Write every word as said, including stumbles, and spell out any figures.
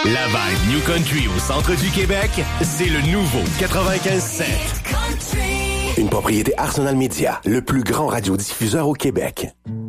La vibe New Country au centre du Québec, c'est le nouveau quatre-vingt-quinze sept. Une propriété Arsenal Media, le plus grand radiodiffuseur au Québec.